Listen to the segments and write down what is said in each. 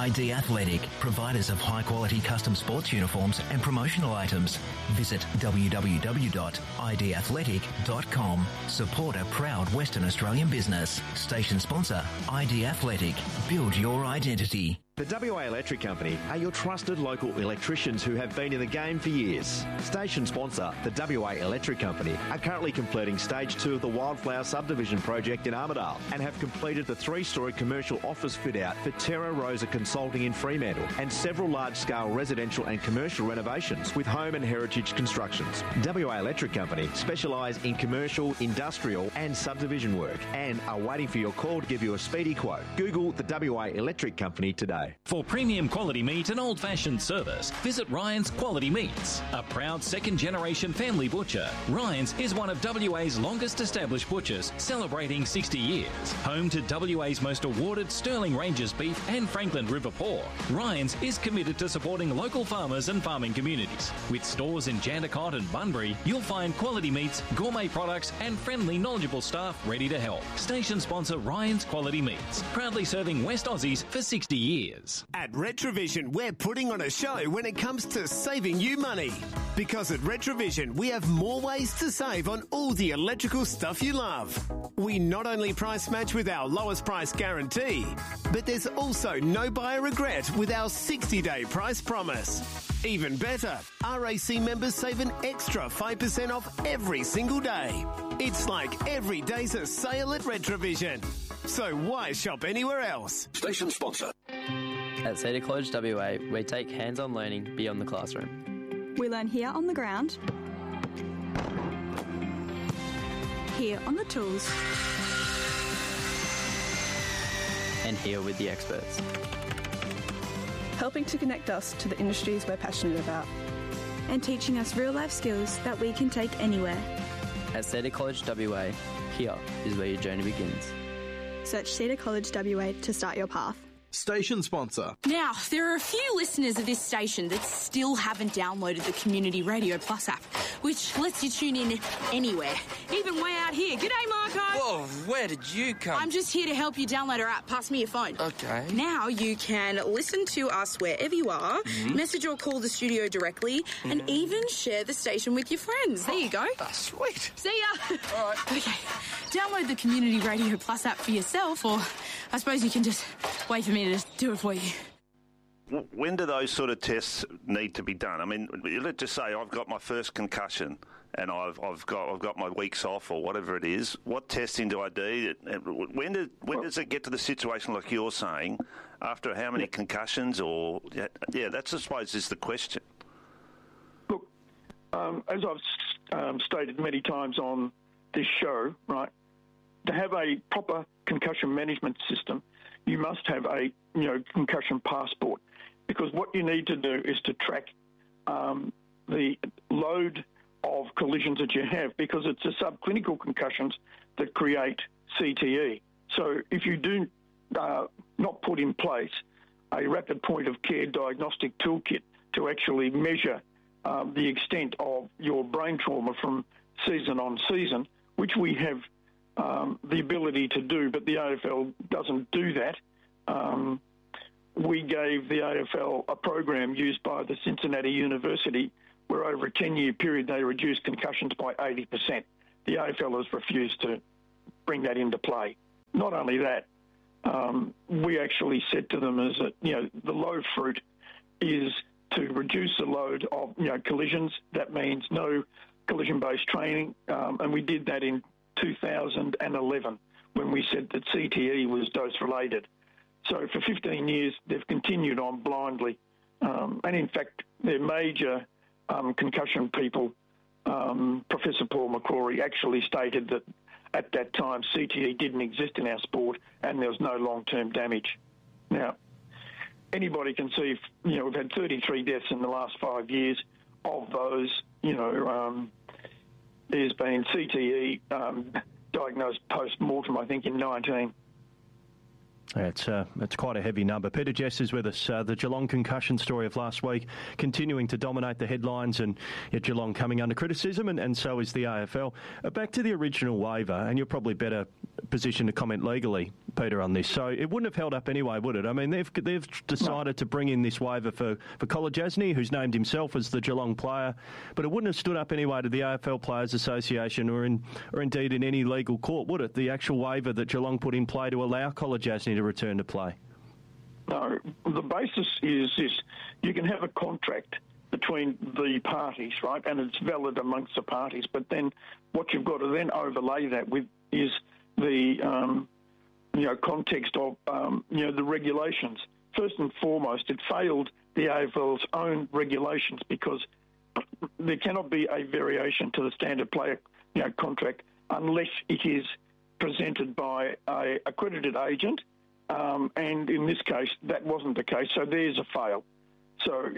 ID Athletic, providers of high-quality custom sports uniforms and promotional items. Visit www.idathletic.com. Support a proud Western Australian business. Station sponsor, ID Athletic. Build your identity. The WA Electric Company are your trusted local electricians who have been in the game for years. Station sponsor, the WA Electric Company, are currently completing Stage 2 of the Wildflower Subdivision project in Armidale and have completed the 3-storey commercial office fit-out for Terra Rosa Consulting in Fremantle and several large-scale residential and commercial renovations with Home and Heritage Constructions. WA Electric Company specialise in commercial, industrial and subdivision work and are waiting for your call to give you a speedy quote. Google the WA Electric Company today. For premium quality meat and old-fashioned service, visit Ryan's Quality Meats. A proud second-generation family butcher, Ryan's is one of WA's longest-established butchers, celebrating 60 years. Home to WA's most awarded Sterling Ranges beef and Franklin River pork, Ryan's is committed to supporting local farmers and farming communities. With stores in Jandakot and Bunbury, you'll find quality meats, gourmet products and friendly, knowledgeable staff ready to help. Station sponsor Ryan's Quality Meats, proudly serving West Aussies for 60 years. At Retrovision, we're putting on a show when it comes to saving you money. Because at Retrovision, we have more ways to save on all the electrical stuff you love. We not only price match with our lowest price guarantee, but there's also no buyer regret with our 60-day price promise. Even better, RAC members save an extra 5% off every single day. It's like every day's a sale at Retrovision. So why shop anywhere else? Station sponsor. At Cedar College WA, we take hands-on learning beyond the classroom. We learn here on the ground, here on the tools, and here with the experts. Helping to connect us to the industries we're passionate about. And teaching us real-life skills that we can take anywhere. At Cedar College WA, here is where your journey begins. Search Cedar College WA to start your path. Station sponsor. Now, there are a few listeners of this station that still haven't downloaded the Community Radio Plus app, which lets you tune in anywhere, even way out here. G'day, Marco. Whoa, where did you come? I'm just here to help you download our app. Pass me your phone. Okay. Now you can listen to us wherever you are, message or call the studio directly, and even share the station with your friends. There you go. That's sweet. See ya. All right. Okay. Download the Community Radio Plus app for yourself, or I suppose you can just wait for me to do it for you. When do those sort of tests need to be done? I mean, let's just say I've got my first concussion and I've got my weeks off or whatever it is. What testing do I do? When does it get to the situation like you're saying? After how many concussions? Or that's I suppose is the question. Look, as I've stated many times on this show, right, to have a proper concussion management system, you must have a concussion passport, because what you need to do is to track the load of collisions that you have, because it's the subclinical concussions that create CTE. So if you do not put in place a rapid point of care diagnostic toolkit to actually measure the extent of your brain trauma from season on season, which we have the ability to do, but the AFL doesn't do that. We gave the AFL a program used by the Cincinnati University where over a 10-year period they reduced concussions by 80%. The AFL has refused to bring that into play. Not only that, we actually said to them is that, the low fruit is to reduce the load of, collisions. That means no collision-based training, and we did that in 2011 when we said that CTE was dose-related. So for 15 years, they've continued on blindly. And in fact, their major concussion people, Professor Paul McCrory, actually stated that at that time CTE didn't exist in our sport and there was no long-term damage. Now, anybody can see, we've had 33 deaths in the last 5 years. Of those, there's been CTE diagnosed post-mortem, I think, in 19. Yeah, it's quite a heavy number. Peter Jess is with us. The Geelong concussion story of last week continuing to dominate the headlines, and yet Geelong coming under criticism, and so is the AFL. Back to the original waiver, and you're probably better positioned to comment legally, Peter, on this. So it wouldn't have held up anyway, would it? I mean, they've decided to bring in this waiver for Kolodjasny, who's named himself as the Geelong player, but it wouldn't have stood up anyway to the AFL Players Association or indeed in any legal court, would it? The actual waiver that Geelong put in play to allow Kolodjasny to return to play. No, the basis is this. You can have a contract between the parties, right, and it's valid amongst the parties, but then what you've got to then overlay that with is the context of the regulations. First and foremost, it failed the AFL's own regulations because there cannot be a variation to the standard player contract unless it is presented by a accredited agent, and in this case that wasn't the case, so there's a fail. So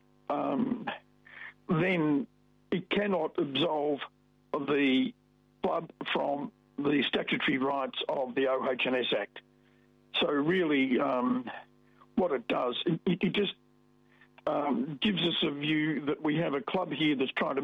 then it cannot absolve the club from the statutory rights of the OH&S Act. So really what it does, it just gives us a view that we have a club here that's trying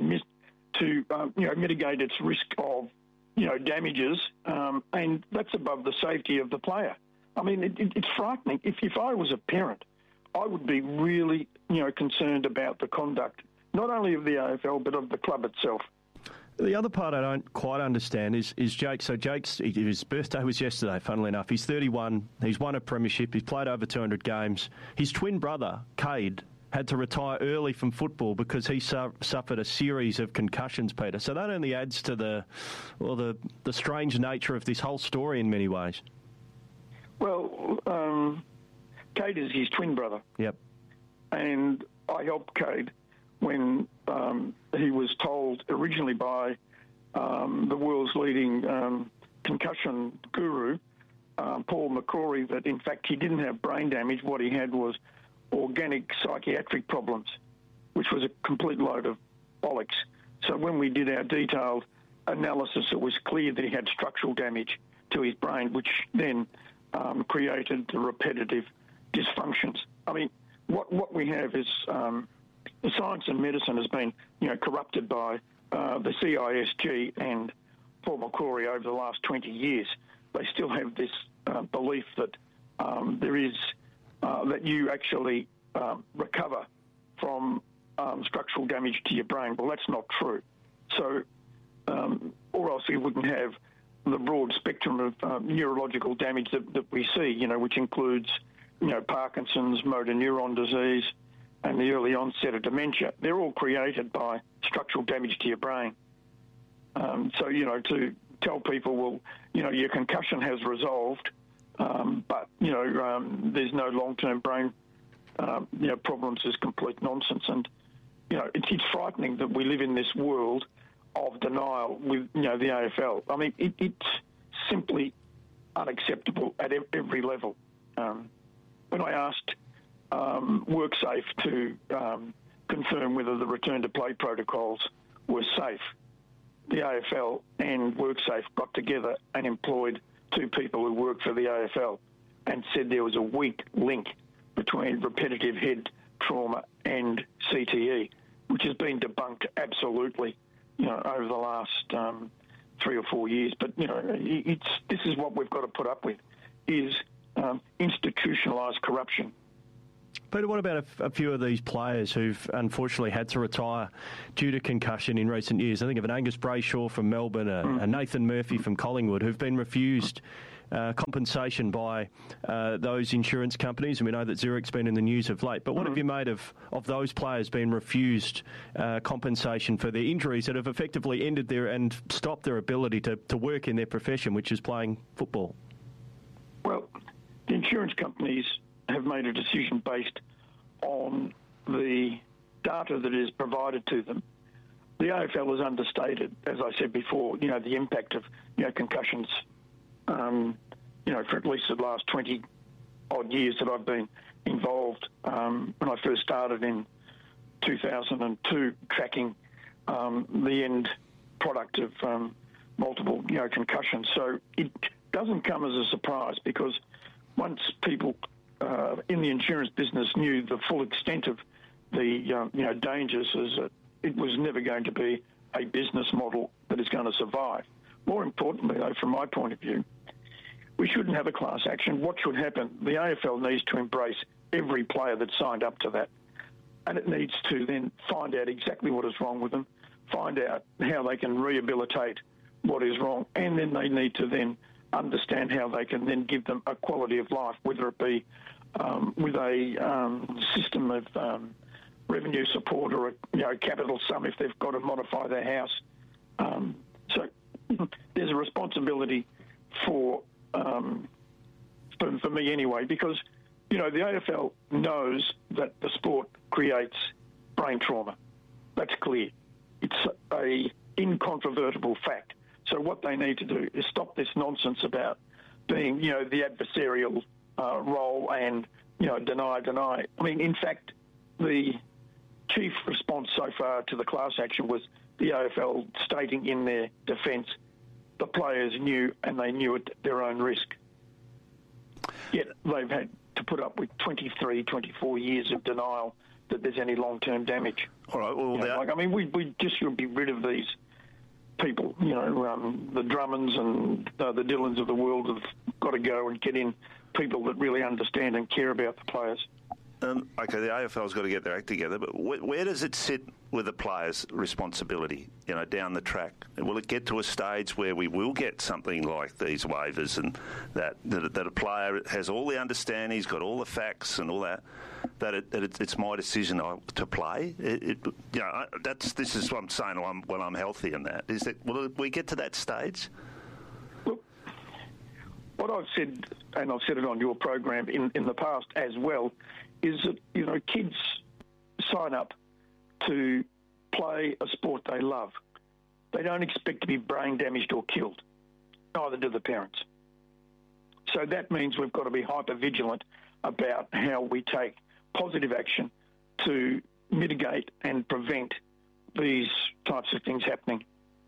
to mitigate its risk of damages, and that's above the safety of the player. I mean, it's frightening. If I was a parent, I would be really concerned about the conduct, not only of the AFL, but of the club itself. The other part I don't quite understand is Jake. So his birthday was yesterday, funnily enough. He's 31. He's won a premiership. He's played over 200 games. His twin brother, Cade, had to retire early from football because he suffered a series of concussions, Peter. So that only adds to the strange nature of this whole story in many ways. Well, Cade is his twin brother. Yep. And I helped Cade when he was told originally by the world's leading concussion guru, Paul McCrory, that in fact he didn't have brain damage. What he had was organic psychiatric problems, which was a complete load of bollocks. So when we did our detailed analysis, it was clear that he had structural damage to his brain, which then created the repetitive dysfunctions. I mean, what we have is the science and medicine has been, corrupted by the CISG and Paul McCrory over the last 20 years. They still have this belief that there is that you actually recover from structural damage to your brain. Well, that's not true. So, or else we wouldn't have the broad spectrum of neurological damage that we see, which includes, Parkinson's, motor neuron disease, and the early onset of dementia. They're all created by structural damage to your brain. So, to tell people, well, your concussion has resolved, but, there's no long-term brain, problems is complete nonsense. And, it's frightening that we live in this world of denial with, the AFL. I mean, it's simply unacceptable at every level. When I asked WorkSafe to confirm whether the return-to-play protocols were safe, the AFL and WorkSafe got together and employed two people who work for the AFL and said there was a weak link between repetitive head trauma and CTE, which has been debunked absolutely, over the last 3 or 4 years. But, this is what we've got to put up with, is institutionalised corruption. Peter, what about a few of these players who've unfortunately had to retire due to concussion in recent years? I think of an Angus Brayshaw from Melbourne, a Nathan Murphy from Collingwood, who've been refused compensation by those insurance companies, and we know that Zurich's been in the news of late. But what have you made of those players being refused compensation for their injuries that have effectively ended their and stopped their ability to work in their profession, which is playing football? Well, the insurance companies have made a decision based on the data that is provided to them. The AFL has understated, as I said before, the impact of concussions, for at least the last 20-odd years that I've been involved. When I first started in 2002, tracking the end product of multiple concussions. So it doesn't come as a surprise, because once people in the insurance business knew the full extent of the dangers, it was never going to be a business model that is going to survive. More importantly, though, from my point of view, we shouldn't have a class action. What should happen? The AFL needs to embrace every player that signed up to that, and it needs to then find out exactly what is wrong with them, find out how they can rehabilitate what is wrong, and then they need to then understand how they can then give them a quality of life, whether it be with a system of revenue support or a capital sum if they've got to modify their house. So there's a responsibility for me anyway, because the AFL knows that the sport creates brain trauma. That's clear. It's a incontrovertible fact. So what they need to do is stop this nonsense about being, the adversarial role and, deny. I mean, in fact, the chief response so far to the class action was the AFL stating in their defence the players knew, and they knew at their own risk. Yet they've had to put up with 23, 24 years of denial that there's any long-term damage. All right, well, we just should be rid of these people. The Drummonds and the Dylans of the world have got to go and get in people that really understand and care about the players. Okay, the AFL's got to get their act together, but where does it sit with the players' responsibility, down the track? Will it get to a stage where we will get something like these waivers and that a player has all the understanding, he's got all the facts and all that, it's my decision to play? This is what I'm saying when I'm healthy in that. Will we get to that stage? Look, what I've said, and I've said it on your program in the past as well, is that, kids sign up to play a sport they love. They don't expect to be brain damaged or killed. Neither do the parents. So that means we've got to be hyper vigilant about how we take positive action to mitigate and prevent these types of things happening.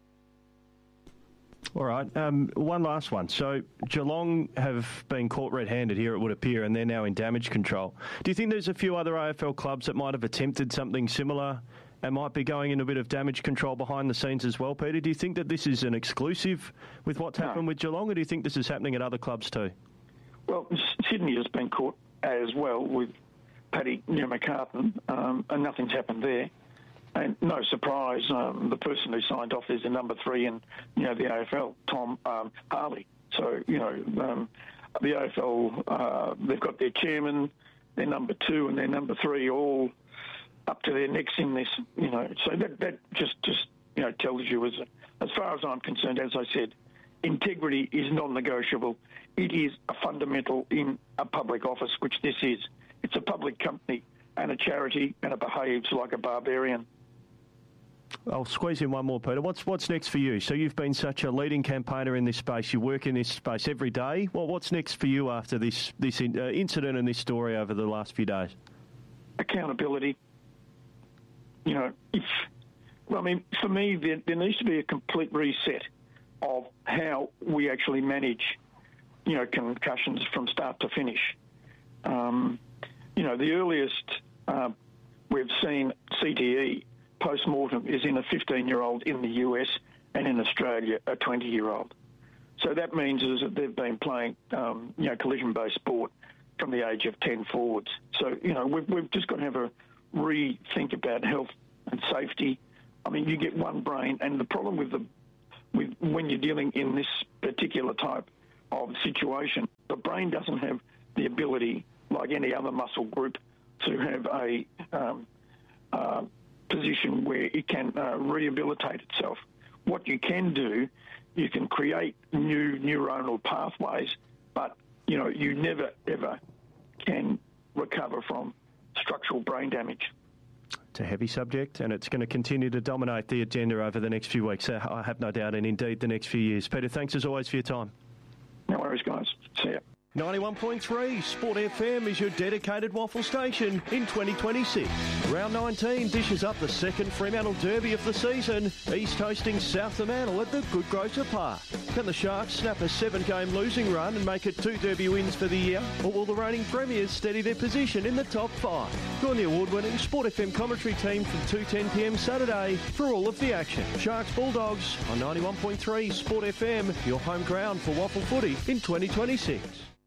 All right. One last one. So Geelong have been caught red-handed here, it would appear, and they're now in damage control. Do you think there's a few other AFL clubs that might have attempted something similar and might be going in a bit of damage control behind the scenes as well, Peter? Do you think that this is an exclusive with what's happened with Geelong, or do you think this is happening at other clubs too? Well, Sydney has been caught as well with Paddy McCartan, and nothing's happened there. And no surprise, the person who signed off is the number 3 in, the AFL, Tom Harley. So, the AFL, they've got their chairman, their number 2 and their number 3 all up to their necks in this, So that just tells you, as far as I'm concerned, as I said, integrity is non-negotiable. It is a fundamental in a public office, which this is. It's a public company and a charity, and it behaves like a barbarian. I'll squeeze in one more, Peter. What's next for you? So you've been such a leading campaigner in this space. You work in this space every day. Well, what's next for you after this incident and this story over the last few days? Accountability. For me, there needs to be a complete reset of how we actually manage, concussions from start to finish. The earliest we've seen CTE post-mortem is in a 15-year-old in the US, and in Australia, a 20-year-old. So that means is that they've been playing, collision-based sport from the age of 10 forwards. So, we've just got to have a rethink about health and safety. I mean, you get one brain, and the problem with when you're dealing in this particular type of situation, the brain doesn't have the ability, like any other muscle group, to have a position where it can rehabilitate itself. What you can do, you can create new neuronal pathways, but you never ever can recover from structural brain damage. It's a heavy subject, and it's going to continue to dominate the agenda over the next few weeks, I have no doubt, and indeed the next few years. Peter, thanks as always for your time. No worries, guys. See ya. 91.3 Sport FM is your dedicated waffle station in 2026. Round 19 dishes up the second Fremantle Derby of the season. East hosting South Fremantle at the Good Grocer Park. Can the Sharks snap a 7-game losing run and make it 2 Derby wins for the year? Or will the reigning premiers steady their position in the top 5? Join the award-winning Sport FM commentary team from 2:10pm Saturday for all of the action. Sharks Bulldogs on 91.3 Sport FM, your home ground for waffle footy in 2026.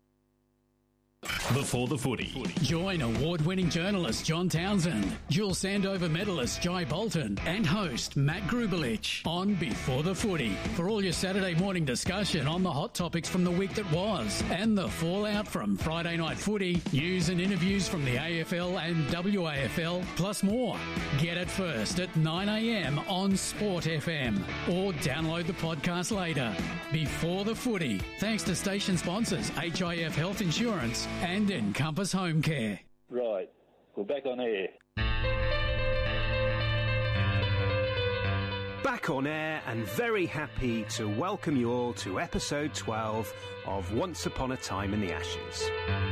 Before the Footy. Join award-winning journalist John Townsend, dual Sandover medalist Jai Bolton, and host Matt Grubelich on Before the Footy for all your Saturday morning discussion on the hot topics from the week that was and the fallout from Friday night footy, news and interviews from the AFL and WAFL, plus more. Get it first at 9am on Sport FM or download the podcast later. Before the Footy, thanks to station sponsors HIF Health Insurance and Encompass Home Care. Right, we're back on air. Back on air and very happy to welcome you all to episode 12 of Once Upon a Time in the Ashes.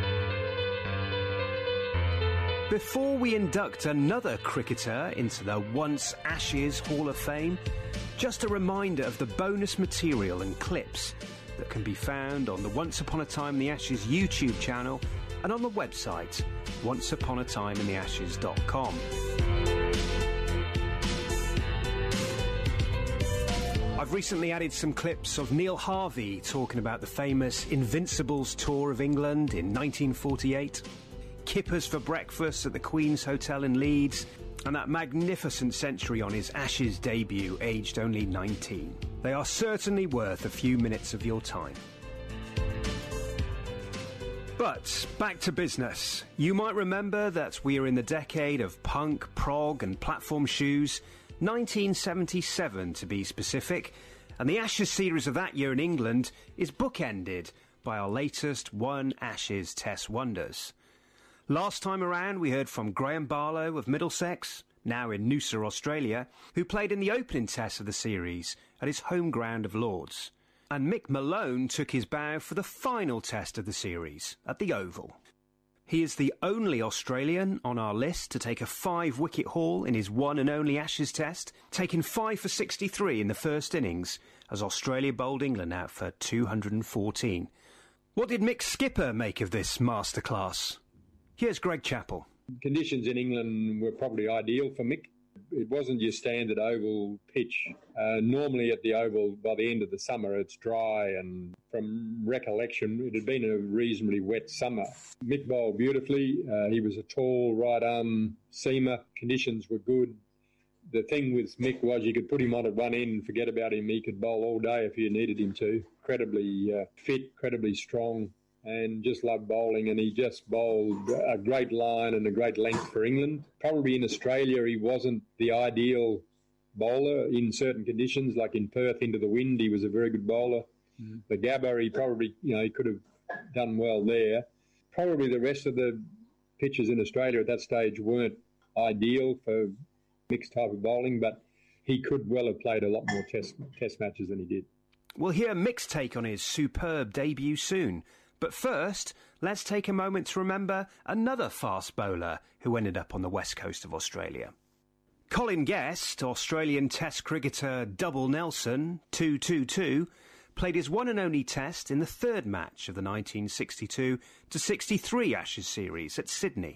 Before we induct another cricketer into the Once Ashes Hall of Fame, just a reminder of the bonus material and clips that can be found on the Once Upon a Time in the Ashes YouTube channel and on the website onceuponatimeintheashes.com. I've recently added some clips of Neil Harvey talking about the famous Invincibles tour of England in 1948, kippers for breakfast at the Queen's Hotel in Leeds, and that magnificent century on his Ashes debut, aged only 19. They are certainly worth a few minutes of your time. But back to business. You might remember that we are in the decade of punk, prog and platform shoes, 1977 to be specific, and the Ashes series of that year in England is bookended by our latest One Ashes Test wonders. Last time around, we heard from Graham Barlow of Middlesex, now in Noosa, Australia, who played in the opening test of the series at his home ground of Lords. And Mick Malone took his bow for the final test of the series at the Oval. He is the only Australian on our list to take a 5-wicket haul in his one and only Ashes test, taking 5 for 63 in the first innings as Australia bowled England out for 214. What did Mick's skipper make of this masterclass? Here's Greg Chappell. Conditions in England were probably ideal for Mick. It wasn't your standard oval pitch. Normally at the Oval, by the end of the summer, it's dry, and from recollection, it had been a reasonably wet summer. Mick bowled beautifully. He was a tall right-arm seamer. Conditions were good. The thing with Mick was you could put him on at one end and forget about him. He could bowl all day if you needed him to. Incredibly fit, incredibly strong, and just loved bowling, and he just bowled a great line and a great length for England. Probably in Australia he wasn't the ideal bowler in certain conditions, like in Perth into the wind he was a very good bowler. The Gabba he probably, he could have done well there. Probably the rest of the pitches in Australia at that stage weren't ideal for Mick's type of bowling, but he could well have played a lot more test matches than he did. We'll hear Mick's take on his superb debut soon. But first, let's take a moment to remember another fast bowler who ended up on the west coast of Australia. Colin Guest, Australian Test cricketer double Nelson, 2-2-2, played his one and only test in the third match of the 1962-63 Ashes series at Sydney.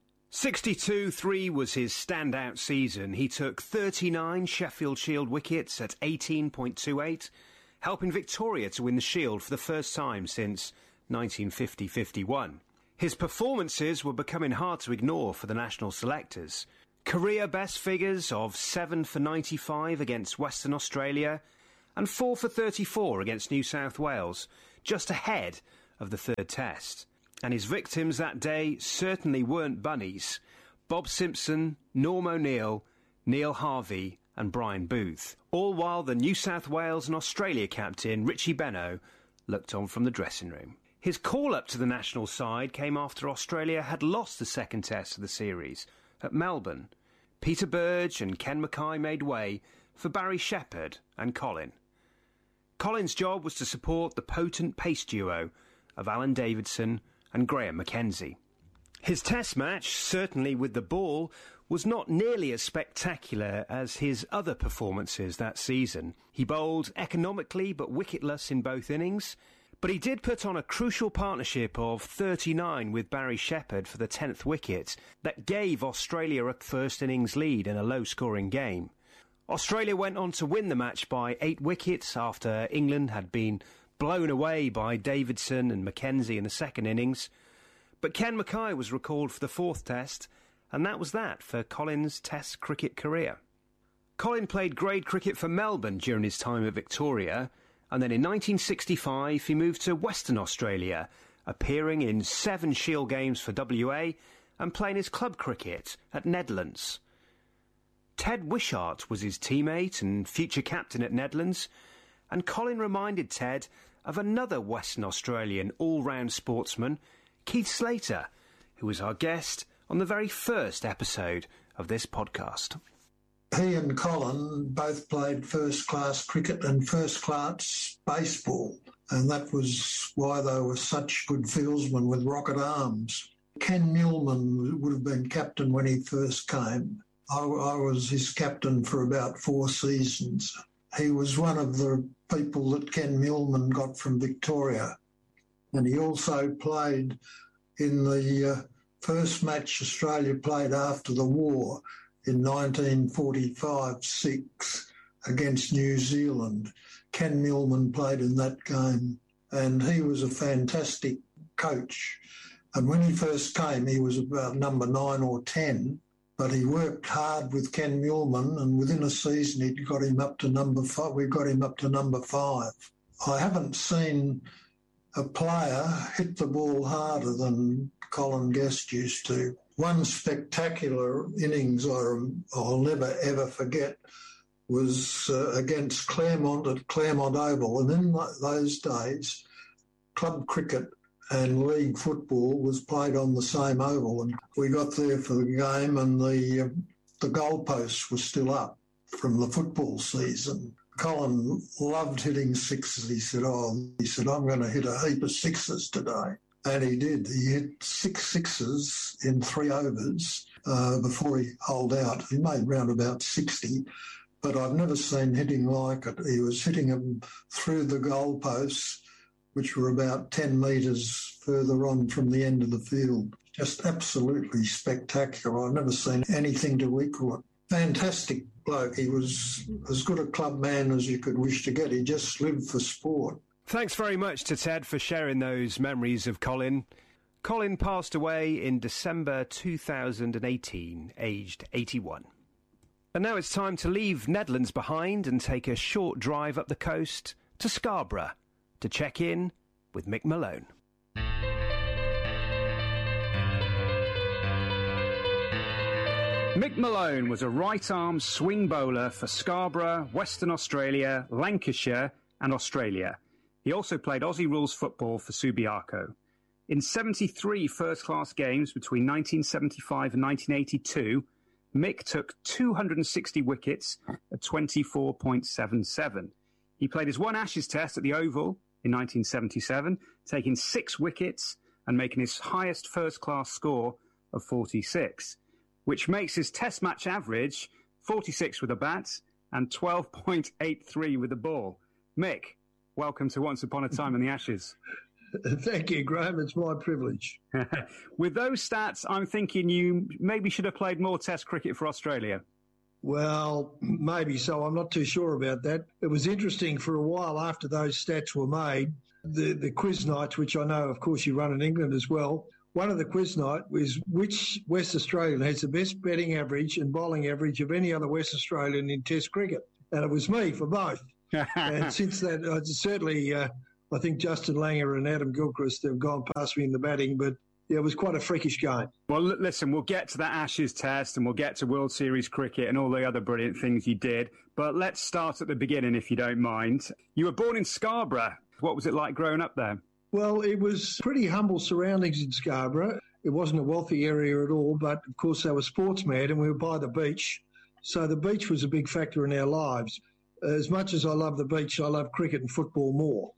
62-3 was his standout season. He took 39 Sheffield Shield wickets at 18.28, helping Victoria to win the Shield for the first time since 1950-51. His performances were becoming hard to ignore for the national selectors. Career best figures of 7 for 95 against Western Australia and 4 for 34 against New South Wales, just ahead of the third test. And his victims that day certainly weren't bunnies. Bob Simpson, Norm O'Neill, Neil Harvey and Brian Booth. All while the New South Wales and Australia captain, Richie Benaud, looked on from the dressing room. His call-up to the national side came after Australia had lost the second test of the series at Melbourne. Peter Burge and Ken Mackay made way for Barry Shepherd and Colin. Colin's job was to support the potent pace duo of Alan Davidson and Graham Mackenzie. His test match, certainly with the ball, was not nearly as spectacular as his other performances that season. He bowled economically but wicketless in both innings, but he did put on a crucial partnership of 39 with Barry Shepherd for the 10th wicket that gave Australia a first innings lead in a low-scoring game. Australia went on to win the match by 8 wickets after England had been blown away by Davidson and Mackenzie in the second innings. But Ken Mackay was recalled for the 4th test, and that was that for Colin's Test cricket career. Colin played grade cricket for Melbourne during his time at Victoria, and then in 1965 he moved to Western Australia, appearing in 7 Shield games for WA and playing his club cricket at Nedlands. Ted Wishart was his teammate and future captain at Nedlands, and Colin reminded Ted of another Western Australian all-round sportsman, Keith Slater, who was our guest on the very first episode of this podcast. He and Colin both played first-class cricket and first-class baseball, and that was why they were such good fieldsmen with rocket arms. Ken Millman would have been captain when he first came. I was his captain for about 4 seasons. He was one of the people that Ken Millman got from Victoria, and he also played in the first match Australia played after the war in 1945-6 against New Zealand. Ken Millman played in that game, and he was a fantastic coach. And when he first came, he was about number 9 or 10, but he worked hard with Ken Millman, and within a season he got him up to number 5. We got him up to number 5. I haven't seen a player hit the ball harder than Colin Guest used to. One spectacular innings I'll never, ever forget was against Claremont at Claremont Oval. And in those days, club cricket and league football was played on the same oval. And we got there for the game, and the goalposts were still up from the football season. Colin loved hitting sixes. He said, I'm going to hit a heap of sixes today. And he did. He hit 6 sixes in 3 overs before he holed out. He made round about 60, but I've never seen hitting like it. He was hitting them through the goalposts, which were about 10 metres further on from the end of the field. Just absolutely spectacular. I've never seen anything to equal it. Fantastic bloke. He was as good a club man as you could wish to get. He just lived for sport. Thanks very much to Ted for sharing those memories of Colin. Colin passed away in December 2018, aged 81. And now it's time to leave Nedlands behind and take a short drive up the coast to Scarborough to check in with Mick Malone. Mick Malone was a right-arm swing bowler for Scarborough, Western Australia, Lancashire and Australia. He also played Aussie rules football for Subiaco. In 73 first-class games between 1975 and 1982, Mick took 260 wickets at 24.77. He played his 1 Ashes test at the Oval in 1977, taking 6 wickets and making his highest first-class score of 46, which makes his test match average 46 with a bat and 12.83 with the ball. Mick, welcome to Once Upon a Time in the Ashes. Thank you, Graham. It's my privilege. With those stats, I'm thinking you maybe should have played more Test cricket for Australia. Well, maybe so. I'm not too sure about that. It was interesting for a while after those stats were made. The quiz nights, which I know, of course, you run in England as well. One of the quiz night was which West Australian has the best batting average and bowling average of any other West Australian in Test cricket. And it was me for both. And since that, certainly, I think Justin Langer and Adam Gilchrist have gone past me in the batting, but yeah, it was quite a freakish game. Well, listen, we'll get to that Ashes test and we'll get to World Series cricket and all the other brilliant things you did. But let's start at the beginning, if you don't mind. You were born in Scarborough. What was it like growing up there? Well, it was pretty humble surroundings in Scarborough. It wasn't a wealthy area at all, but of course they were sports mad and we were by the beach. So the beach was a big factor in our lives. As much as I love the beach, I love cricket and football more.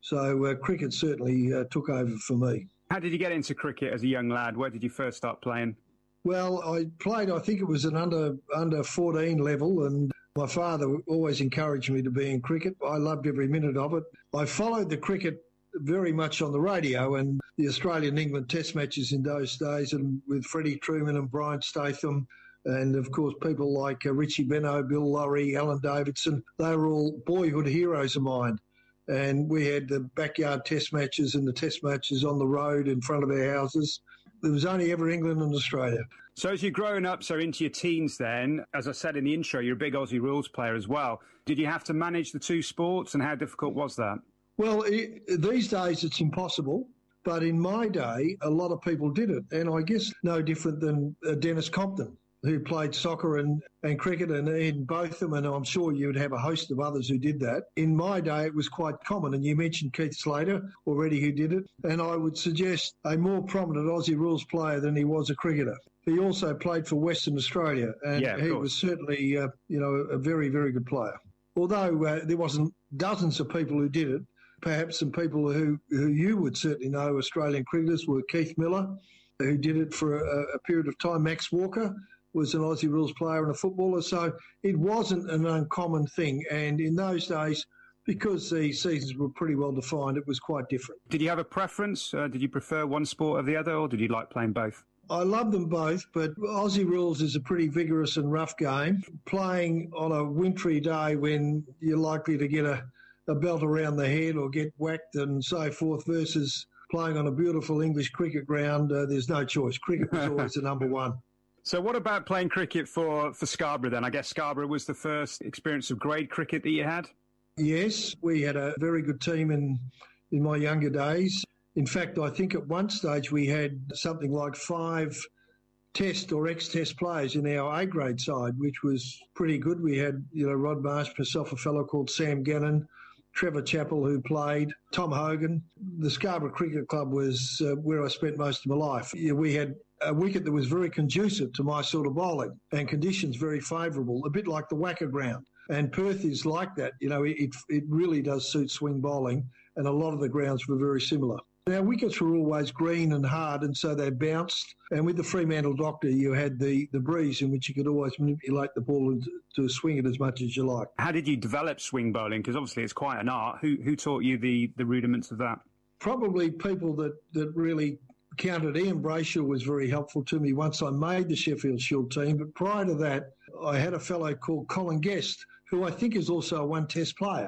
So cricket certainly took over for me. How did you get into cricket as a young lad? Where did you first start playing? Well, I played, I think it was an under 14 level, and my father always encouraged me to be in cricket. I loved every minute of it. I followed the cricket very much on the radio and the Australian-England test matches in those days, and with Freddie Truman and Brian Statham, and of course people like Richie Benaud, Bill Lawry, Alan Davidson. They were all boyhood heroes of mine. And we had the backyard test matches and the test matches on the road in front of our houses. There was only ever England and Australia. So as you're growing up, so into your teens then, as I said in the intro, you're a big Aussie rules player as well. Did you have to manage the two sports, and how difficult was that? Well, these days it's impossible, but in my day, a lot of people did it. And I guess no different than Dennis Compton, who played soccer and cricket, and in both of them, and I'm sure you would have a host of others who did that. In my day, it was quite common, and you mentioned Keith Slater already who did it, and I would suggest a more prominent Aussie rules player than he was a cricketer. He also played for Western Australia, and he was certainly, a very, very good player. Although there wasn't dozens of people who did it, perhaps some people who you would certainly know, Australian cricketers, were Keith Miller, who did it for a period of time. Max Walker was an Aussie rules player and a footballer, so it wasn't an uncommon thing. And in those days, because the seasons were pretty well defined, it was quite different. Did you have a preference? Did you prefer one sport or the other, or did you like playing both? I love them both, but Aussie rules is a pretty vigorous and rough game. Playing on a wintry day when you're likely to get a belt around the head or get whacked and so forth, versus playing on a beautiful English cricket ground, there's no choice. Cricket was always the number one. So what about playing cricket for Scarborough then? I guess Scarborough was the first experience of grade cricket that you had? Yes, we had a very good team in my younger days. In fact, I think at one stage we had something like 5 test or ex-test players in our A-grade side, which was pretty good. We had, Rod Marsh, myself, a fellow called Sam Gannon, Trevor Chappell, who played, Tom Hogan. The Scarborough Cricket Club was where I spent most of my life. We had a wicket that was very conducive to my sort of bowling and conditions very favourable, a bit like the Wacker ground. And Perth is like that. It really does suit swing bowling, and a lot of the grounds were very similar. Our wickets were always green and hard, and so they bounced. And with the Fremantle Doctor, you had the breeze in which you could always manipulate the ball to swing it as much as you like. How did you develop swing bowling? Because obviously it's quite an art. Who taught you the rudiments of that? Probably people that really counted. Ian Brayshaw was very helpful to me once I made the Sheffield Shield team. But prior to that, I had a fellow called Colin Guest, who I think is also a one-test player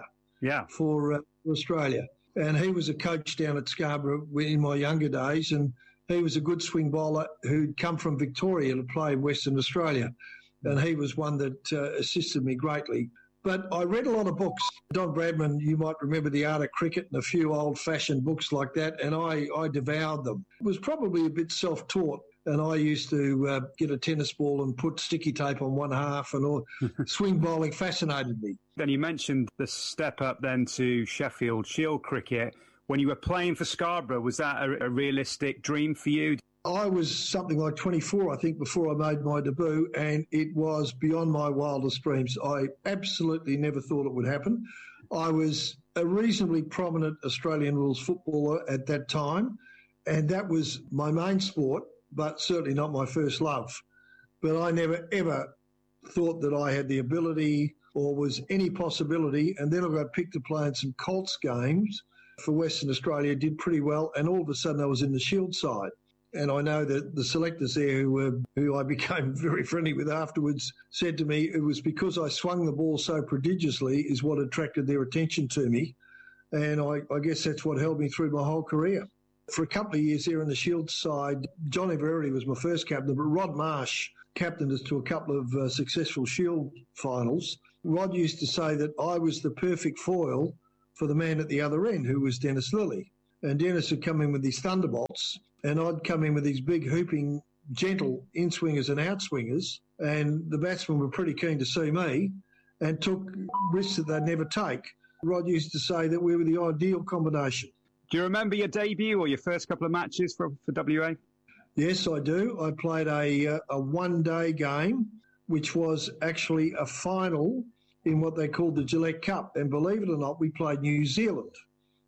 for Australia. And he was a coach down at Scarborough in my younger days, and he was a good swing bowler who'd come from Victoria to play in Western Australia. And he was one that assisted me greatly. But I read a lot of books. Don Bradman, you might remember The Art of Cricket and a few old-fashioned books like that, and I devoured them. It was probably a bit self-taught, and I used to get a tennis ball and put sticky tape on one half, and swing bowling fascinated me. Then you mentioned the step up then to Sheffield Shield cricket. When you were playing for Scarborough, was that a realistic dream for you? I was something like 24, I think, before I made my debut, and it was beyond my wildest dreams. I absolutely never thought it would happen. I was a reasonably prominent Australian rules footballer at that time, and that was my main sport, but certainly not my first love. But I never, ever thought that I had the ability or was any possibility, and then I got picked to play in some Colts games for Western Australia, did pretty well, and all of a sudden I was in the Shield side. And I know that the selectors there, who I became very friendly with afterwards, said to me it was because I swung the ball so prodigiously is what attracted their attention to me. And I guess that's what held me through my whole career. For a couple of years there in the Shield side, Johnny Verity was my first captain, but Rod Marsh captained us to a couple of successful Shield finals. Rod used to say that I was the perfect foil for the man at the other end, who was Dennis Lilly. And Dennis would come in with his thunderbolts, and I'd come in with these big, hooping, gentle in-swingers and out-swingers, and the batsmen were pretty keen to see me and took risks that they'd never take. Rod used to say that we were the ideal combination. Do you remember your debut or your first couple of matches for WA? Yes, I do. I played a one-day game, which was actually a final in what they called the Gillette Cup. And believe it or not, we played New Zealand.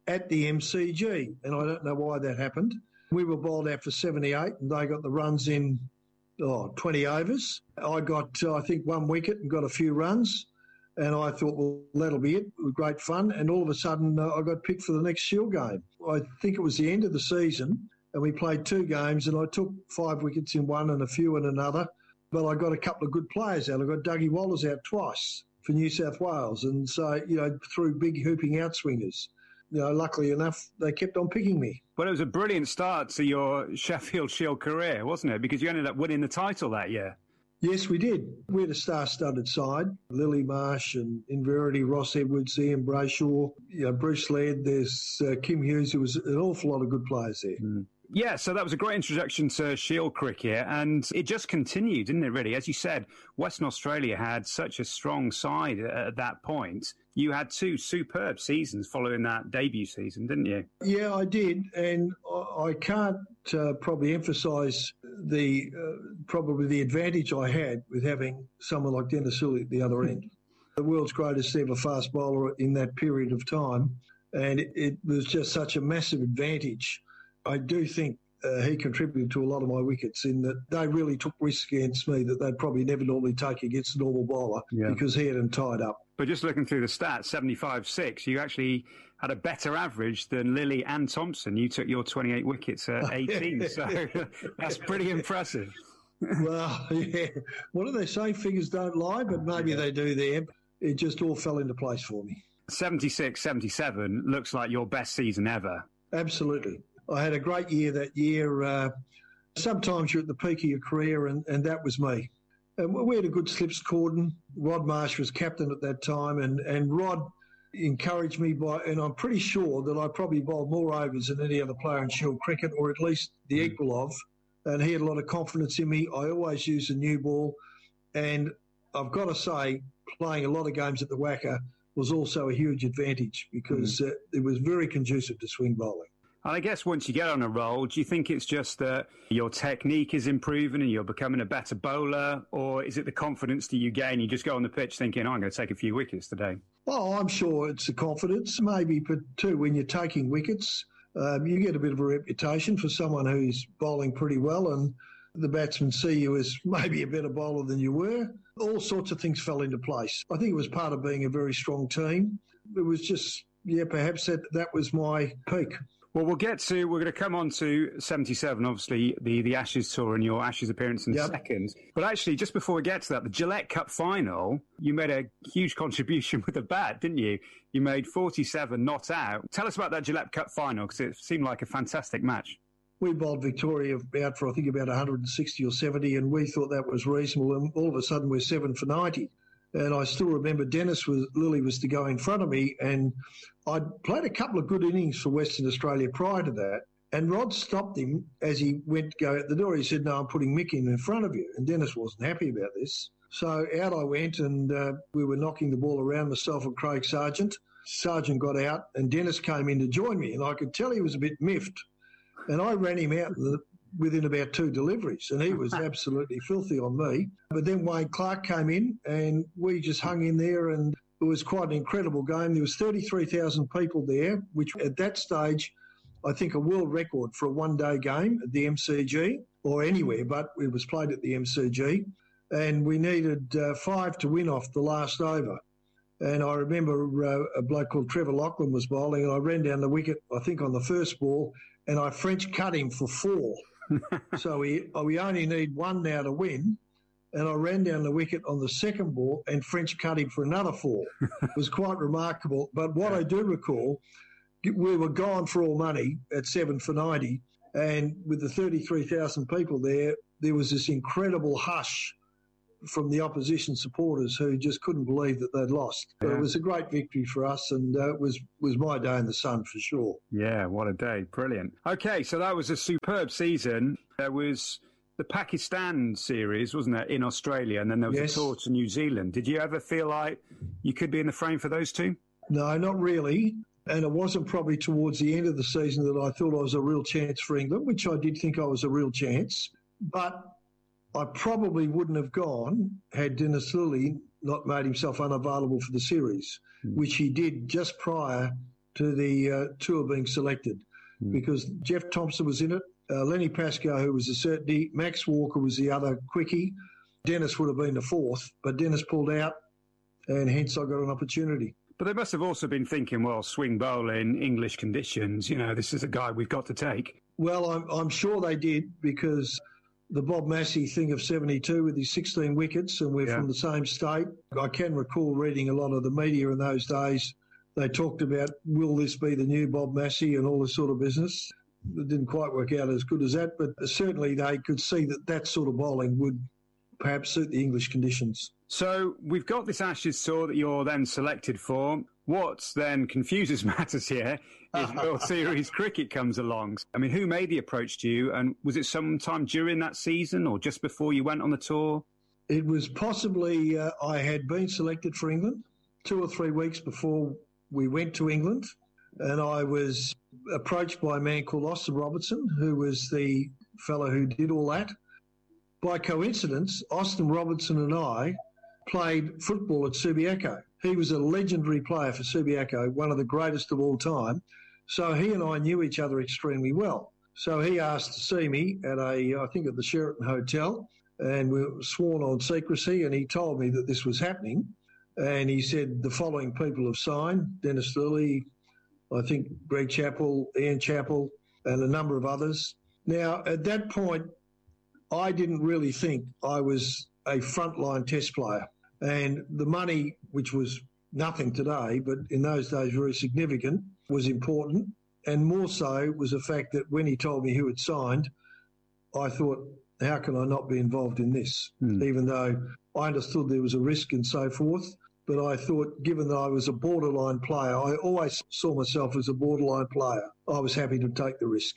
at the MCG, and I don't know why that happened. We were bowled out for 78, and they got the runs in 20 overs. I got, I think, 1 wicket and got a few runs, and I thought, well, that'll be it. It was great fun, and all of a sudden I got picked for the next Shield game. I think it was the end of the season, and we played 2 games, and I took 5 wickets in one and a few in another, but I got a couple of good players out. I got Dougie Wallers out twice for New South Wales, and so, through big hooping outswingers. Luckily enough, they kept on picking me. Well, it was a brilliant start to your Sheffield Shield career, wasn't it? Because you ended up winning the title that year. Yes, we did. We had a star-studded side. Lily Marsh and Inverity, Ross Edwards, Ian Brayshaw, Bruce Laird, there's Kim Hughes. There was an awful lot of good players there. Mm. Yeah, so that was a great introduction to Shield cricket, and it just continued, didn't it, really? As you said, Western Australia had such a strong side at that point. You had 2 superb seasons following that debut season, didn't you? Yeah, I did, and I can't probably emphasise probably the advantage I had with having someone like Dennis Lillee at the other end. The world's greatest ever fast bowler in that period of time, and it was just such a massive advantage. I do think he contributed to a lot of my wickets in that they really took risks against me that they'd probably never normally take against a normal bowler because he had them tied up. But just looking through the stats, 75-6, you actually had a better average than Lillee and Thompson. You took your 28 wickets at 18, so that's pretty impressive. Well, yeah. What do they say? Figures don't lie, but maybe they do there. It just all fell into place for me. 76-77 looks like your best season ever. Absolutely. I had a great year that year. Sometimes you're at the peak of your career, and that was me. And we had a good slips cordon. Rod Marsh was captain at that time, and Rod encouraged me and I'm pretty sure that I probably bowled more overs than any other player in Shield cricket, or at least the equal of. And he had a lot of confidence in me. I always used a new ball. And I've got to say, playing a lot of games at the Wacker was also a huge advantage because it was very conducive to swing bowling. And I guess once you get on a roll, do you think it's just that your technique is improving and you're becoming a better bowler, or is it the confidence that you gain? You just go on the pitch thinking, I'm going to take a few wickets today. Oh, I'm sure it's the confidence, maybe, but too, when you're taking wickets, you get a bit of a reputation for someone who's bowling pretty well, and the batsmen see you as maybe a better bowler than you were. All sorts of things fell into place. I think it was part of being a very strong team. It was just, perhaps that was my peak. Well, we're going to come on to 77, obviously, the Ashes tour and your Ashes appearance in second. But actually, just before we get to that, the Gillette Cup final, you made a huge contribution with the bat, didn't you? You made 47 not out. Tell us about that Gillette Cup final, because it seemed like a fantastic match. We bowled Victoria out for, I think, about 160 or 70, and we thought that was reasonable, and all of a sudden we're 7 for 90. And I still remember Lillee was to go in front of me, and I'd played a couple of good innings for Western Australia prior to that, and Rod stopped him as he went to go out the door. He said, no, I'm putting Mick in front of you. And Dennis wasn't happy about this. So out I went, and we were knocking the ball around, myself and Craig Sargent. Sargent got out, and Dennis came in to join me, and I could tell he was a bit miffed. And I ran him out within about 2 deliveries, and he was absolutely filthy on me. But then Wayne Clark came in, and we just hung in there, and it was quite an incredible game. There was 33,000 people there, which at that stage, I think a world record for a one-day game at the MCG, or anywhere, but it was played at the MCG. And we needed 5 to win off the last over. And I remember a bloke called Trevor Lachlan was bowling, and I ran down the wicket, I think, on the first ball, and I French cut him for 4. So we only need 1 now to win. And I ran down the wicket on the second ball and French cut him for another 4. It was quite remarkable. But what I do recall, we were gone for all money at 7 for 90. And with the 33,000 people there, there was this incredible hush from the opposition supporters who just couldn't believe that they'd lost. But it was a great victory for us, and it was my day in the sun for sure. Yeah, what a day. Brilliant. Okay, so that was a superb season. There was the Pakistan series, wasn't there, in Australia, and then there was a tour to New Zealand. Did you ever feel like you could be in the frame for those two? No, not really. And it wasn't probably towards the end of the season that I thought I was a real chance for England, which I did think I was a real chance. But I probably wouldn't have gone had Dennis Lillee not made himself unavailable for the series, which he did just prior to the tour being selected because Jeff Thompson was in it, Lenny Pascoe, who was a certainty, Max Walker was the other quickie, Dennis would have been the fourth, but Dennis pulled out and hence I got an opportunity. But they must have also been thinking, well, swing bowling, English conditions, this is a guy we've got to take. Well, I'm sure they did because the Bob Massey thing of 72 with his 16 wickets and we're from the same state. I can recall reading a lot of the media in those days. They talked about, will this be the new Bob Massey and all this sort of business. It didn't quite work out as good as that, but certainly they could see that sort of bowling would perhaps suit the English conditions. So we've got this Ashes tour that you're then selected for. What then confuses matters here is World Series cricket comes along. I mean, who made the approach to you, and was it sometime during that season or just before you went on the tour? It was possibly I had been selected for England 2 or 3 weeks before we went to England, and I was approached by a man called Austin Robertson, who was the fellow who did all that. By coincidence, Austin Robertson and I played football at Subiaco. He was a legendary player for Subiaco, one of the greatest of all time. So he and I knew each other extremely well. So he asked to see me at I think at the Sheraton Hotel, and we were sworn on secrecy, and he told me that this was happening. And he said the following people have signed: Dennis Lilly, I think Greg Chappell, Ian Chappell, and a number of others. Now, at that point, I didn't really think I was a frontline test player. And the money, which was nothing today, but in those days very significant, was important. And more so was the fact that when he told me who had signed, I thought, how can I not be involved in this? Even though I understood there was a risk and so forth. But I thought, given that I was a borderline player, I always saw myself as a borderline player. I was happy to take the risk.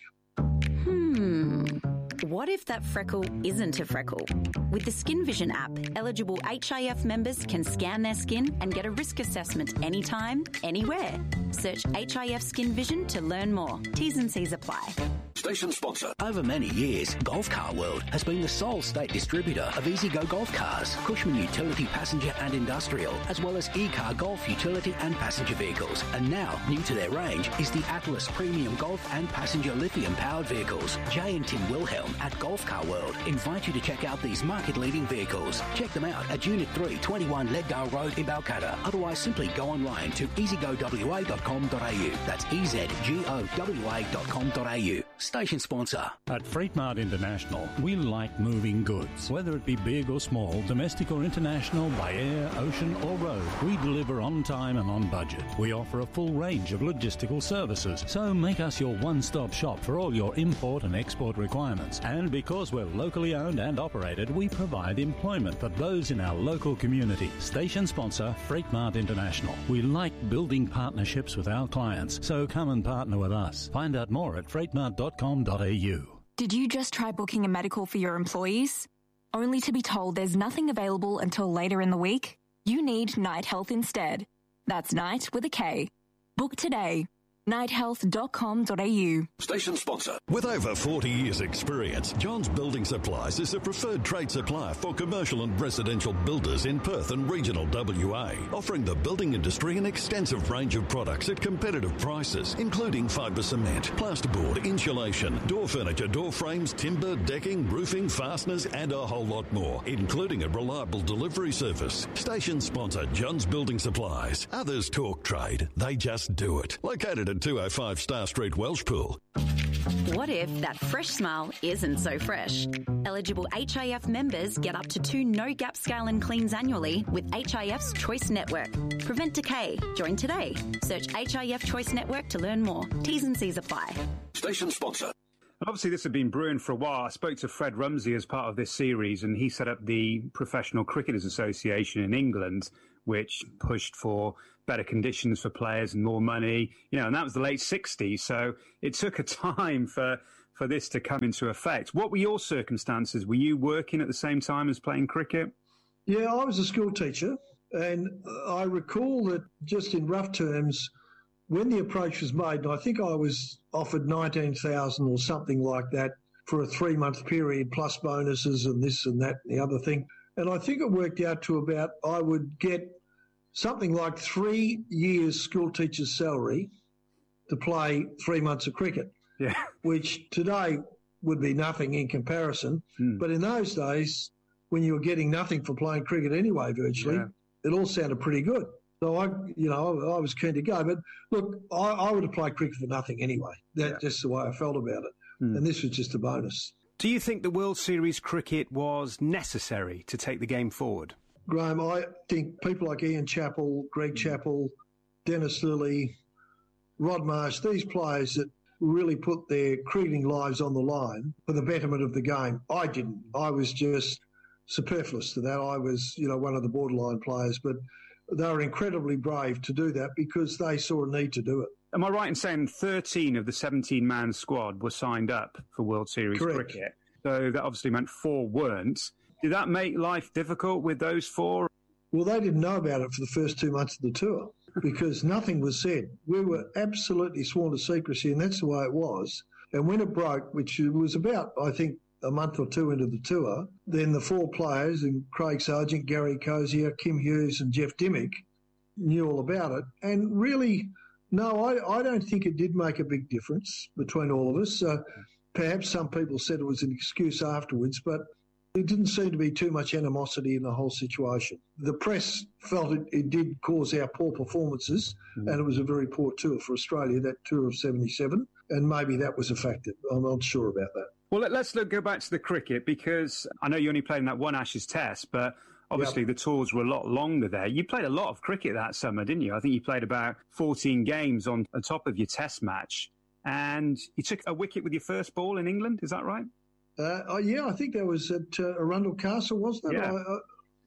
What if that freckle isn't a freckle? With the Skin Vision app, eligible HIF members can scan their skin and get a risk assessment anytime, anywhere. Search HIF Skin Vision to learn more. T's and C's apply. Station sponsor. Over many years, Golf Car World has been the sole state distributor of EasyGo Golf cars, Cushman Utility Passenger and Industrial, as well as E-Car Golf Utility and Passenger vehicles. And now, new to their range is the Atlas Premium Golf and Passenger Lithium-powered vehicles. Jay and Tim Wilhelm at Golf Car World invite you to check out these market-leading vehicles. Check them out at Unit 3, 21 Leddale Road in Balcatta. Otherwise, simply go online to easygowa.com.au. That's easygowa.com.au. Station sponsor. At Freight Mart International, we like moving goods. Whether it be big or small, domestic or international, by air, ocean or road, we deliver on time and on budget. We offer a full range of logistical services, so make us your one-stop shop for all your import and export requirements. And because we're locally owned and operated, we provide employment for those in our local community. Station sponsor, Freight Mart International. We like building partnerships with our clients, so come and partner with us. Find out more at freightmart.com.au. Did you just try booking a medical for your employees? Only to be told there's nothing available until later in the week? You need Night Health instead. That's Night with a K. Book today. nighthealth.com.au. Station sponsor. With over 40 years' experience, John's Building Supplies is a preferred trade supplier for commercial and residential builders in Perth and regional WA, offering the building industry an extensive range of products at competitive prices, including fibre cement, plasterboard, insulation, door furniture, door frames, timber, decking, roofing, fasteners, and a whole lot more, including a reliable delivery service. Station sponsor, John's Building Supplies. Others talk trade, they just do it. Located at 205 Star Street, Welshpool. What if that fresh smile isn't so fresh? Eligible HIF members get up to 2 no-gap scale and cleans annually with HIF's Choice Network. Prevent decay. Join today. Search HIF Choice Network to learn more. T's and C's apply. Station sponsor. Obviously, this had been brewing for a while. I spoke to Fred Rumsey as part of this series, and he set up the Professional Cricketers Association in England, which pushed for better conditions for players and more money, and that was the late 60s. So it took a time for this to come into effect. What were your circumstances? Were you working at the same time as playing cricket? Yeah, I was a school teacher, and I recall that just in rough terms, when the approach was made, and I think I was offered $19,000 or something like that for a 3-month period, plus bonuses and this and that and the other thing. And I think it worked out to about, I would get something like 3 years school teacher's salary to play 3 months of cricket, which today would be nothing in comparison. But in those days, when you were getting nothing for playing cricket anyway, virtually, it all sounded pretty good. So I was keen to go. But look, I would have played cricket for nothing anyway. That's just the way I felt about it. And this was just a bonus. Do you think the World Series cricket was necessary to take the game forward? Graham, I think people like Ian Chappell, Greg Chappell, Dennis Lilly, Rod Marsh, these players that really put their cricketing lives on the line for the betterment of the game. I didn't. I was just superfluous to that. I was, one of the borderline players, but they were incredibly brave to do that because they saw a need to do it. Am I right in saying 13 of the 17-man squad were signed up for World Series cricket? So that obviously meant 4 weren't. Did that make life difficult with those 4? Well, they didn't know about it for the first 2 months of the tour because nothing was said. We were absolutely sworn to secrecy, and that's the way it was. And when it broke, which was about, I think, a month or 2 into the tour, then the 4 players, and Craig Sargent, Gary Cozier, Kim Hughes and Jeff Dimmick, knew all about it. And really, no, I don't think it did make a big difference between all of us. Perhaps some people said it was an excuse afterwards, but there didn't seem to be too much animosity in the whole situation. The press felt it did cause our poor performances, and it was a very poor tour for Australia, that tour of 77, and maybe that was a factor. I'm not sure about that. Well, let's go back to the cricket, because I know you only played in that one Ashes test, but obviously the tours were a lot longer there. You played a lot of cricket that summer, didn't you? I think you played about 14 games on top of your test match, and you took a wicket with your first ball in England, is that right? I think that was at Arundel Castle, wasn't it?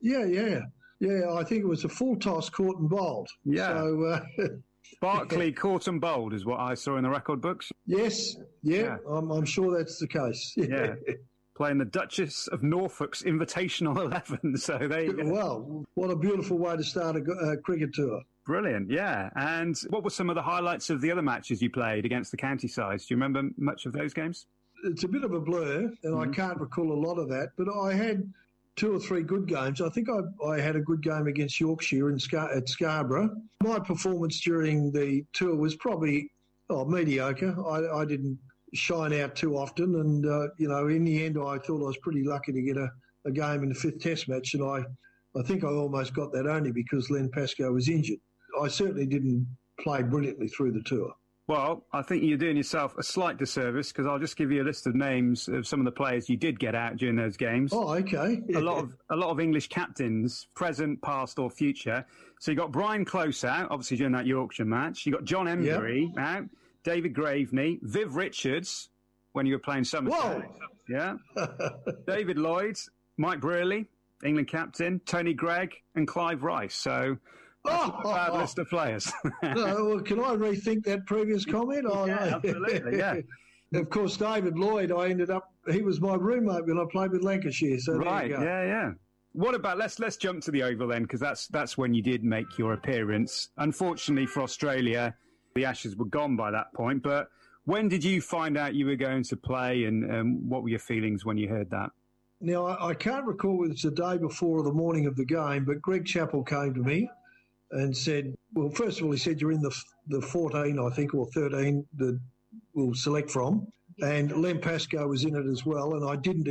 Yeah, I think it was a full toss, caught and bowled. Yeah. So, Barclay caught and bowled is what I saw in the record books. Yes, I'm sure that's the case. Yeah. Playing the Duchess of Norfolk's Invitational 11. So they. Well, what a beautiful way to start a cricket tour. Brilliant, yeah. And what were some of the highlights of the other matches you played against the county sides? Do you remember much of those games? It's a bit of a blur, and I can't recall a lot of that, but I had 2 or 3 good games. I think I had a good game against Yorkshire at Scarborough. My performance during the tour was probably mediocre. I didn't shine out too often, and, in the end I thought I was pretty lucky to get a game in the 5th test match, and I think I almost got that only because Len Pascoe was injured. I certainly didn't play brilliantly through the tour. Well, I think you're doing yourself a slight disservice because I'll just give you a list of names of some of the players you did get out during those games. Oh, okay. A lot of English captains, present, past or future. So you got Brian Close out, obviously during that Yorkshire match. You got John Embury out, David Graveney, Viv Richards when you were playing Somerset. Whoa! Yeah. David Lloyd, Mike Brearley, England captain, Tony Gregg and Clive Rice. So... That's a bad list of players. Well, can I rethink that previous comment? Absolutely, yeah. Of course, David Lloyd, he was my roommate when I played with Lancashire. So right, there you go. Yeah. What about, let's jump to the Oval then, because that's when you did make your appearance. Unfortunately for Australia, the Ashes were gone by that point, but when did you find out you were going to play, and what were your feelings when you heard that? Now, I can't recall whether it's the day before or the morning of the game, but Greg Chappell came to me and said, well, first of all, he said, you're in the 14, I think, or 13 that we'll select from. And Len Pascoe was in it as well, and I didn't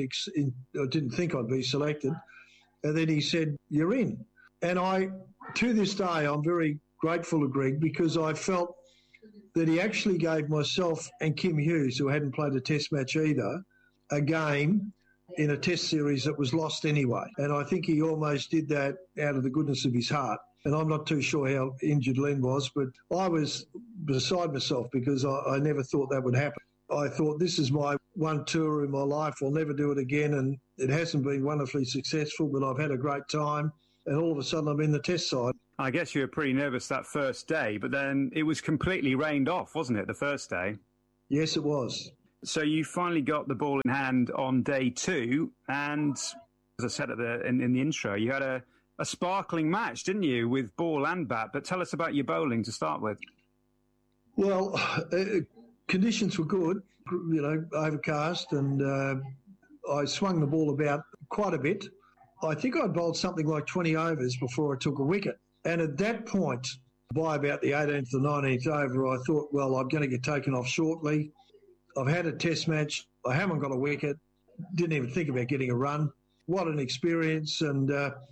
think I'd be selected. And then he said, you're in. And to this day, I'm very grateful to Greg because I felt that he actually gave myself and Kim Hughes, who hadn't played a test match either, a game in a test series that was lost anyway. And I think he almost did that out of the goodness of his heart. And I'm not too sure how injured Len was, but I was beside myself because I never thought that would happen. I thought this is my one tour in my life. I'll never do it again. And it hasn't been wonderfully successful, but I've had a great time. And all of a sudden I'm in the test side. I guess you were pretty nervous that first day, but then it was completely rained off, wasn't it, the first day? Yes, it was. So you finally got the ball in hand on day 2. And as I said in the intro, you had a sparkling match, didn't you, with ball and bat? But tell us about your bowling to start with. Well, conditions were good, overcast, and I swung the ball about quite a bit. I think I'd bowled something like 20 overs before I took a wicket. And at that point, by about the 18th or 19th over, I thought, well, I'm going to get taken off shortly. I've had a test match. I haven't got a wicket. Didn't even think about getting a run. What an experience. And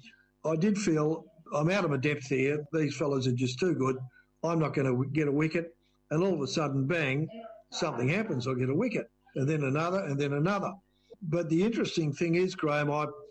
I did feel I'm out of my depth here. These fellas are just too good. I'm not going to get a wicket. And all of a sudden, bang, something happens. I get a wicket. And then another, and then another. But the interesting thing is, Graham,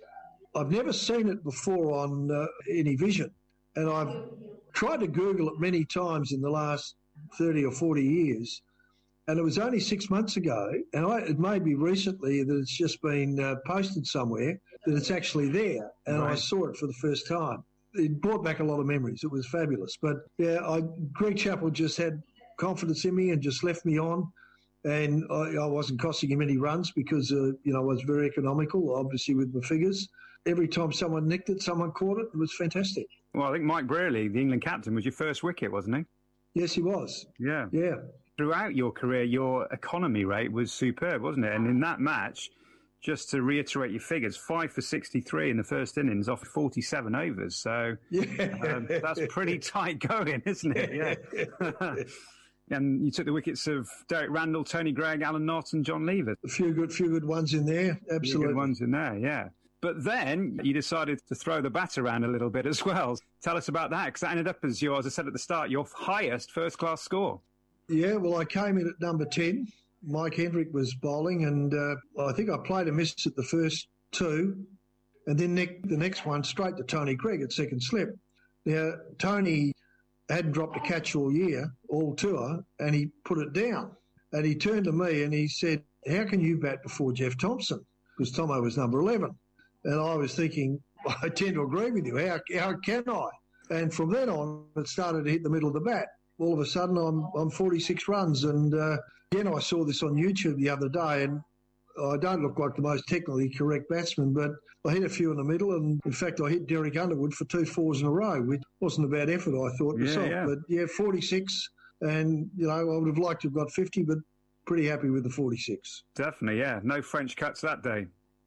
I've never seen it before on any vision. And I've tried to Google it many times in the last 30 or 40 years. And it was only 6 months ago, and it may be recently that it's just been posted somewhere, that it's actually there. And right. I saw it for the first time. It brought back a lot of memories. It was fabulous. But, yeah, Greg Chappell just had confidence in me and just left me on. And I wasn't costing him any runs because, I was very economical, obviously, with my figures. Every time someone nicked it, someone caught it. It was fantastic. Well, I think Mike Brearley, the England captain, was your first wicket, wasn't he? Yes, he was. Yeah. Yeah. Throughout your career, your economy rate was superb, wasn't it? And in that match, just to reiterate your figures, 5 for 63 in the first innings off 47 overs. So that's pretty tight going, isn't it? Yeah. And you took the wickets of Derek Randall, Tony Greig, Alan Knott and John Lever. A few good ones in there, absolutely. A few good ones in there, yeah. But then you decided to throw the bat around a little bit as well. Tell us about that, because that ended up as I said at the start, your highest first-class score. Yeah, well, I came in at number 10. Mike Hendrick was bowling, and I think I played a miss at the first two, and then the next one straight to Tony Greig at second slip. Now, Tony hadn't dropped a catch all year, all tour, and he put it down. And he turned to me and he said, how can you bat before Jeff Thompson? Because Tomo was number 11. And I was thinking, I tend to agree with you. How can I? And from then on, it started to hit the middle of the bat. All of a sudden, I'm 46 runs. And again, I saw this on YouTube the other day, and I don't look like the most technically correct batsman, but I hit a few in the middle, and in fact, I hit Derek Underwood for 2 fours in a row, which wasn't a bad effort, I thought myself. Yeah. But yeah, 46, and I would have liked to have got 50, but pretty happy with the 46. Definitely, yeah. No French cuts that day.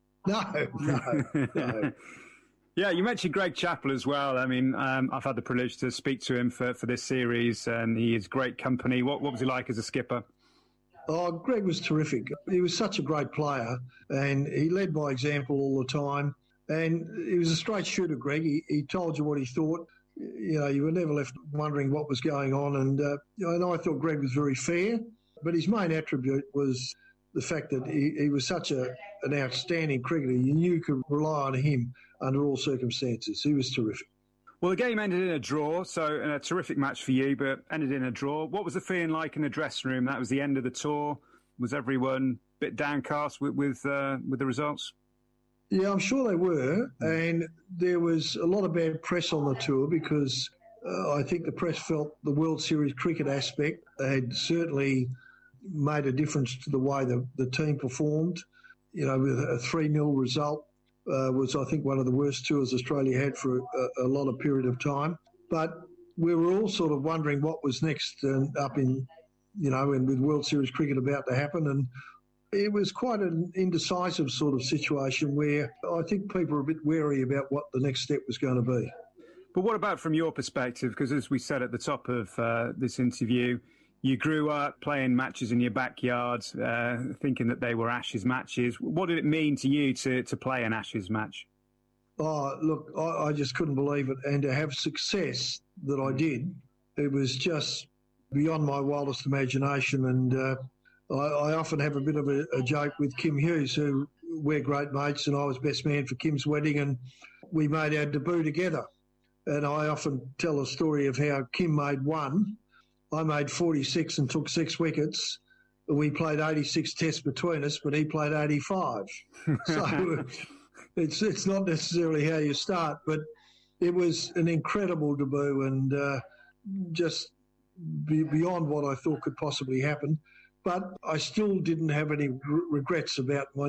No. Yeah, you mentioned Greg Chappell as well. I mean, I've had the privilege to speak to him for this series, and he is great company. What was he like as a skipper? Oh, Greg was terrific. He was such a great player, and he led by example all the time. And he was a straight shooter, Greg. He told you what he thought. You were never left wondering what was going on. And I thought Greg was very fair, but his main attribute was the fact that he was such an outstanding cricketer. You knew you could rely on him under all circumstances. He was terrific. Well, the game ended in a draw, so a terrific match for you, but ended in a draw. What was the feeling like in the dressing room? That was the end of the tour. Was everyone a bit downcast with the results? Yeah, I'm sure they were, and there was a lot of bad press on the tour because I think the press felt the World Series cricket aspect had certainly made a difference to the way the team performed. With a 3-0 result. Was, I think, one of the worst tours Australia had for a lot of period of time. But we were all sort of wondering what was next up in, and with World Series cricket about to happen. And it was quite an indecisive sort of situation where I think people were a bit wary about what the next step was going to be. But what about from your perspective? Because as we said at the top of this interview, you grew up playing matches in your backyard, thinking that they were Ashes matches. What did it mean to you to play an Ashes match? Oh, look, I just couldn't believe it. And to have success that I did, it was just beyond my wildest imagination. And I often have a bit of a joke with Kim Hughes, who we're great mates, and I was best man for Kim's wedding, and we made our debut together. And I often tell a story of how Kim made one. I made 46 and took 6 wickets. We played 86 tests between us, but he played 85. So it's not necessarily how you start, but it was an incredible debut and just beyond what I thought could possibly happen. But I still didn't have any regrets about my